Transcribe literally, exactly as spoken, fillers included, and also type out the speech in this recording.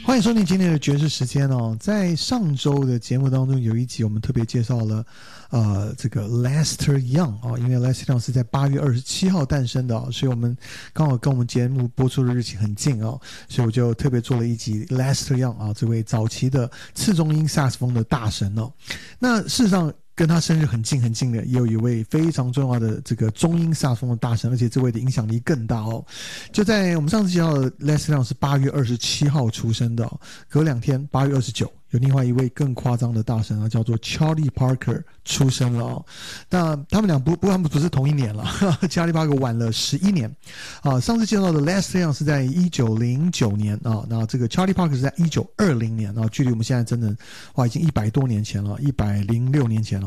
欢迎收听今天的爵士时间哦。在上周的节目当中，有一集我们特别介绍了，呃，这个 Lester Young 哦，因为 Lester Young 是在八月二十七号诞生的哦，所以我们刚好跟我们节目播出的日期很近哦，所以我就特别做了一集 Lester Young 啊，这位早期的次中音萨克斯风的大神哦。那事实上，跟他生日很近很近的，也有一位非常重要的这个中音萨克斯风的大神，而且这位的影响力更大哦。就在我们上次介绍的 Lester Young 是八月二十七号出生的哦，隔两天八月二十九有另外一位更夸张的大神啊，叫做 Charlie Parker 出生了哦。那他们俩不不过他们不是同一年了，Charlie Parker 晚了十一年啊。上次介绍的 Lester Young 是在一九零九年啊，那这个 Charlie Parker 是在一九二零年啊，距离我们现在真的哇已经一百多年前了，一百零六年前了。